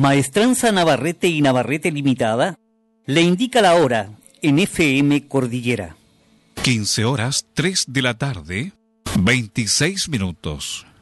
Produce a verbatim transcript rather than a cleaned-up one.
Maestranza Navarrete y Navarrete Limitada le indica la hora en F M Cordillera. quince horas tres de la tarde, veintiséis minutos.